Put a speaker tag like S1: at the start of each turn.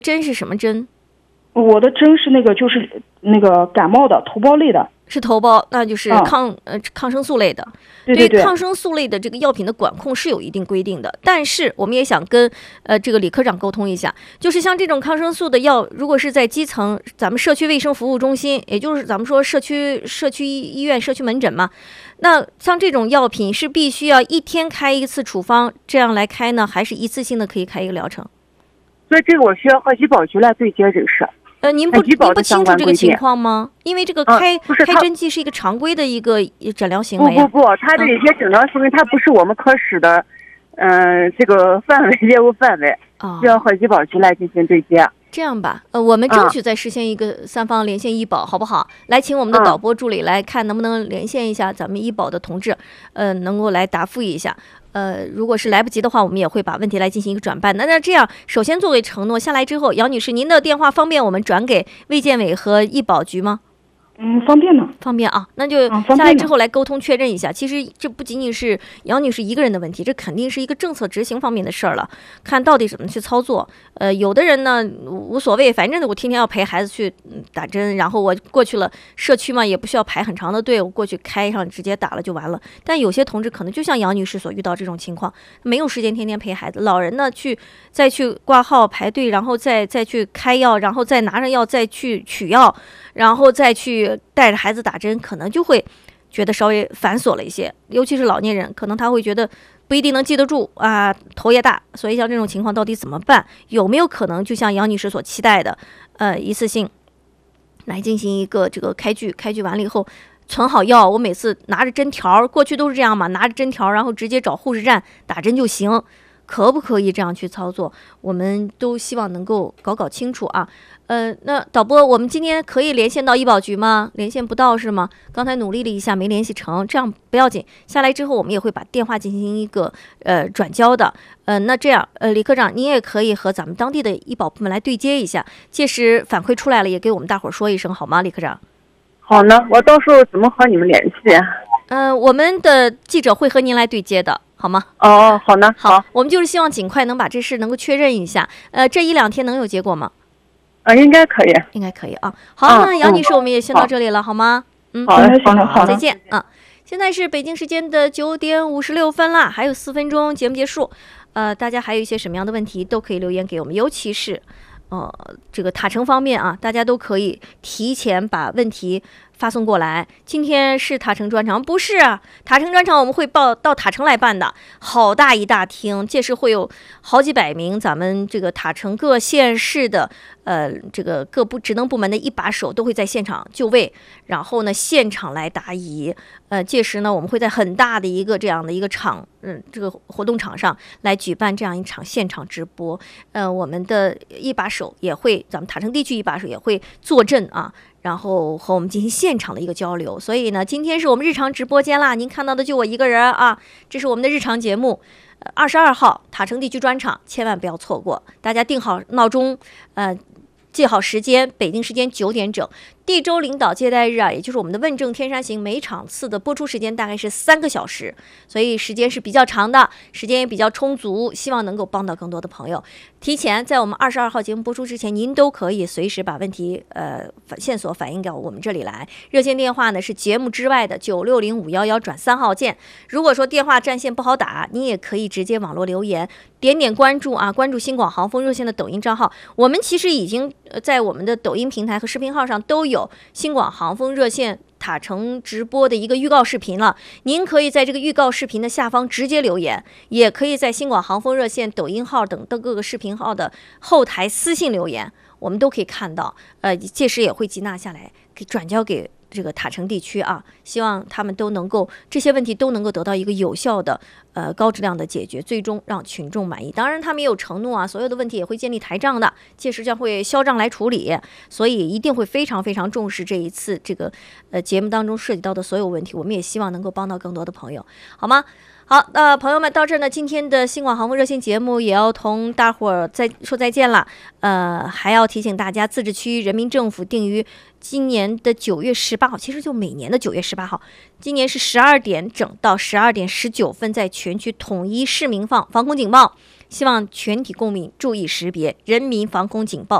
S1: 针是什么针？
S2: 我的针是那个就是那个感冒的头孢类的。
S1: 是头孢，那就是抗生素类的。
S2: 对
S1: 抗生素类的这个药品的管控是有一定规定的，但是我们也想跟这个李科长沟通一下，就是像这种抗生素的药，如果是在基层咱们社区卫生服务中心，也就是咱们说社区医院、社区门诊嘛，那像这种药品是必须要一天开一次处方这样来开呢，还是一次性的可以开一个疗程？
S3: 所以这个我需要和医保局来对接这个事。
S1: 您不清楚这个情况吗？因为这个开针剂是一个常规的一个诊疗行为。
S3: 不，他这些诊疗行为它不是我们科室的，这个业务范围，需要和医保局来进行对接。
S1: 这样吧，我们争取再实现一个三方连线医保，好不好？来，请我们的导播助理来看能不能连线一下咱们医保的同志，能够来答复一下。如果是来不及的话，我们也会把问题来进行一个转办。那这样，首先作为承诺下来之后，杨女士，您的电话方便我们转给卫健委和医保局吗？
S2: 方便呢，
S1: 方便啊，那就下来之后来沟通确认一下。其实这不仅仅是杨女士一个人的问题，这肯定是一个政策执行方面的事儿了，看到底怎么去操作。有的人呢无所谓，反正我天天要陪孩子去打针，然后我过去了社区嘛，也不需要排很长的队，我过去开上直接打了就完了。但有些同志可能就像杨女士所遇到这种情况，没有时间天天陪孩子，老人呢再去挂号排队，然后再去开药，然后再拿着药再去取药，然后再去带着孩子打针，可能就会觉得稍微繁琐了一些，尤其是老年人，可能他会觉得不一定能记得住啊，头也大。所以像这种情况到底怎么办？有没有可能就像杨女士所期待的，一次性来进行一个这个开具完了以后存好药，我每次拿着针条，过去都是这样嘛，拿着针条然后直接找护士站打针就行。可不可以这样去操作？我们都希望能够搞清楚啊。那导播，我们今天可以连线到医保局吗？连线不到是吗？刚才努力了一下没联系成，这样不要紧，下来之后我们也会把电话进行一个转交的。那这样李科长，您也可以和咱们当地的医保部门来对接一下，届时反馈出来了也给我们大伙儿说一声好吗？李科长。
S3: 好呢，我到时候怎么和你们联系？
S1: 我们的记者会和您来对接的。好吗？
S3: 好呢，
S1: 好，我们就是希望尽快能把这事能够确认一下。这1-2天能有结果吗？
S3: 应该可以，
S1: 应该可以啊。好，那杨女士，我们也先到这里了，好吗？
S3: 好的，
S1: 好，再见啊。现在是北京时间的9点56分啦，还有4分钟节目结束。大家还有一些什么样的问题都可以留言给我们，尤其是这个塔城方面啊，大家都可以提前把问题发送过来。今天是塔城专场？不是啊，塔城专场我们会到塔城来办的，好大一大厅，届时会有好几百名咱们这个塔城各县市的这个各职能部门的一把手都会在现场就位，然后呢现场来答疑。届时呢我们会在很大的一个这样的一个场，这个活动场上来举办这样一场现场直播。我们的一把手也会，咱们塔城地区一把手也会坐镇啊，然后和我们进行现场的一个交流。所以呢，今天是我们日常直播间啦，您看到的就我一个人啊，这是我们的日常节目。22号塔城地区专场，千万不要错过，大家定好闹钟，记好时间，北京时间9点整。地州领导接待日啊，也就是我们的问政天山行，每场次的播出时间大概是3个小时，所以时间是比较长的，时间也比较充足，希望能够帮到更多的朋友。提前在我们22号节目播出之前，您都可以随时把问题线索反映到我们这里来。热线电话呢是节目之外的960511转3号键。如果说电话占线不好打，您也可以直接网络留言，点关注啊，关注新广航风热线的抖音账号。我们其实已经在我们的抖音平台和视频号上都有新广航风热线塔城直播的一个预告视频了，您可以在这个预告视频的下方直接留言，也可以在新广航风热线抖音号等各个视频号的后台私信留言，我们都可以看到。届时也会集纳下来，给转交给这个塔城地区啊，希望他们都能够这些问题都能够得到一个有效的高质量的解决，最终让群众满意。当然他们也有承诺啊，所有的问题也会建立台账的，届时将会销账来处理，所以一定会非常非常重视这一次这个节目当中涉及到的所有问题，我们也希望能够帮到更多的朋友，好吗？好，朋友们，到这儿呢，今天的新广航风热线节目也要同大伙儿说再见了。还要提醒大家，自治区人民政府定于今年的9月18号，其实就每年的9月18号，今年是12点整到12点19分，在全区统一市民防空警报，希望全体公民注意识别人民防空警报